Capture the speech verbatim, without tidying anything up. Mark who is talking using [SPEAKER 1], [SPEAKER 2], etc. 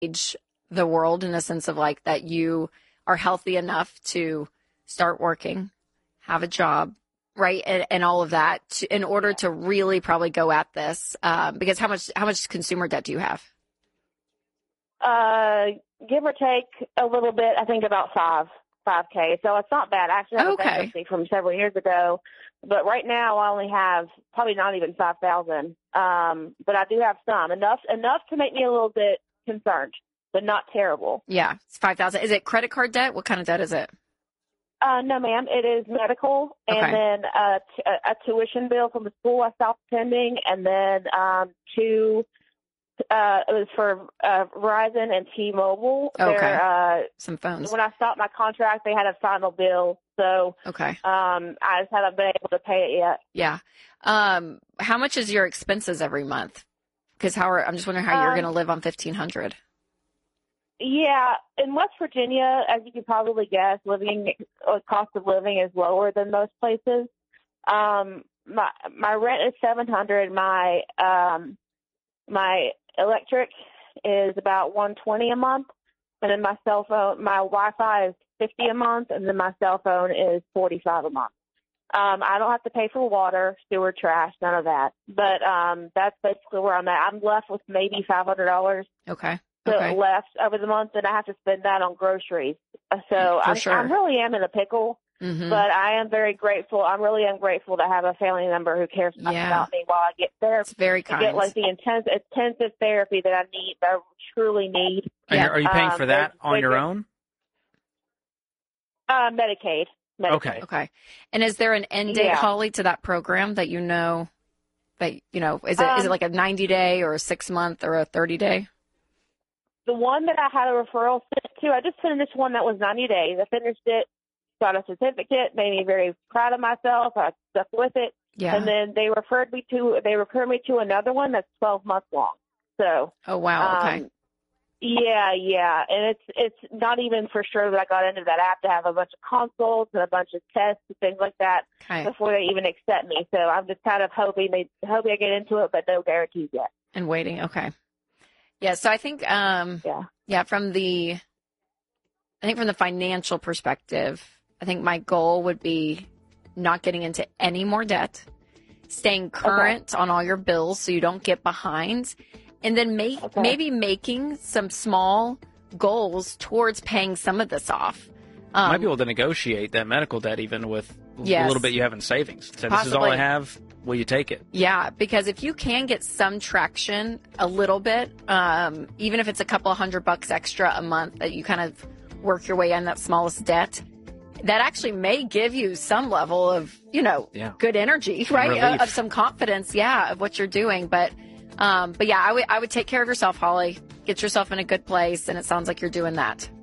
[SPEAKER 1] change the world in a sense of like that you are healthy enough to start working, have a job, right, and, and all of that to, in order to really probably go at this. Um, because how much how much consumer debt do you have?
[SPEAKER 2] Uh, give or take a little bit. I think about five five k. So it's not bad. I actually have
[SPEAKER 1] Okay.
[SPEAKER 2] a bankruptcy from several years ago, but right now I only have probably not even five thousand. Um, but I do have some enough enough to make me a little bit concerned, but not terrible.
[SPEAKER 1] Yeah, it's five thousand. Is it credit card debt? What kind of debt is it?
[SPEAKER 2] Uh, no, ma'am. It is medical, and
[SPEAKER 1] Okay.
[SPEAKER 2] then uh, t- a, a tuition bill from the school I stopped attending, and then um, two. Uh, it was for uh, Verizon and T-Mobile.
[SPEAKER 1] Okay.
[SPEAKER 2] They're, uh,
[SPEAKER 1] Some phones.
[SPEAKER 2] when I stopped my contract, they had a final bill, so
[SPEAKER 1] Okay.
[SPEAKER 2] um, I just haven't been able to pay it yet.
[SPEAKER 1] Yeah. Um, how much is your expenses every month? Because how are, I'm just wondering how you're
[SPEAKER 2] Um,
[SPEAKER 1] going to live on fifteen hundred.
[SPEAKER 2] Yeah, in West Virginia, as you can probably guess, living uh, cost of living is lower than most places. Um, my my rent is seven hundred. My um, my electric is about one twenty a month, and then my cell phone, my Wi-Fi is fifty a month, and then my cell phone is forty-five a month. Um, I don't have to pay for water, sewer, trash, none of that. But um, that's basically where I'm at. I'm left with maybe five hundred dollars.
[SPEAKER 1] Okay.
[SPEAKER 2] To
[SPEAKER 1] Okay.
[SPEAKER 2] left over the month, and I have to spend that on groceries. So
[SPEAKER 1] For
[SPEAKER 2] I,
[SPEAKER 1] sure.
[SPEAKER 2] I really am in a pickle,
[SPEAKER 1] Mm-hmm.
[SPEAKER 2] but I am very grateful. I really am grateful to have a family member who cares enough
[SPEAKER 1] Yeah.
[SPEAKER 2] about me while I get therapy.
[SPEAKER 1] It's very
[SPEAKER 2] To
[SPEAKER 1] kind.
[SPEAKER 2] get like the intense, intensive therapy that I need, that I truly need.
[SPEAKER 3] And
[SPEAKER 1] Yeah.
[SPEAKER 3] you're- are you paying
[SPEAKER 2] Um,
[SPEAKER 3] for that
[SPEAKER 2] they-
[SPEAKER 3] on
[SPEAKER 2] they
[SPEAKER 3] your
[SPEAKER 2] get-
[SPEAKER 3] own?
[SPEAKER 2] Uh, Medicaid. Medicaid.
[SPEAKER 3] Okay.
[SPEAKER 1] Okay. And is there an end date,
[SPEAKER 2] Yeah.
[SPEAKER 1] Holly, to that program that you know that, you know, is it is it
[SPEAKER 2] Um,
[SPEAKER 1] like a ninety day or a six month or a thirty day?
[SPEAKER 2] The one that I had a referral sent to, I just finished one that was ninety days. I finished it, got a certificate, made me very proud of myself. I stuck with it.
[SPEAKER 1] Yeah.
[SPEAKER 2] And then they referred me to they referred me to another one that's twelve months long. So
[SPEAKER 1] Oh, wow. Okay.
[SPEAKER 2] um, yeah, yeah, and it's it's not even for sure that I got into that app to have a bunch of consults and a bunch of tests and things like that
[SPEAKER 1] Okay.
[SPEAKER 2] before they even accept me. So I'm just kind of hoping they hoping I get into it, but no guarantees yet.
[SPEAKER 1] And waiting. Okay. Yeah. So I think, um,
[SPEAKER 2] Yeah.
[SPEAKER 1] yeah, from the, I think from the financial perspective, I think my goal would be not getting into any more debt, staying current on all your bills so you don't get behind, and then make,
[SPEAKER 2] Okay.
[SPEAKER 1] maybe making some small goals towards paying some of this off. Um,
[SPEAKER 3] Might be able to negotiate that medical debt even with a
[SPEAKER 1] Yes.
[SPEAKER 3] little bit you have in savings. So this is all
[SPEAKER 1] Possibly.
[SPEAKER 3] I have. Will you take it?
[SPEAKER 1] Yeah, because if you can get some traction a little bit, um, even if it's a couple of hundred bucks extra a month that you kind of work your way in that smallest debt, that actually may give you some level of, you know,
[SPEAKER 3] Yeah.
[SPEAKER 1] good energy, right?
[SPEAKER 3] Relief.
[SPEAKER 1] Of, of some confidence, yeah, of what you're doing. But, um, but yeah, I would I would take care of yourself, Holly. Get yourself in a good place, and it sounds like you're doing that.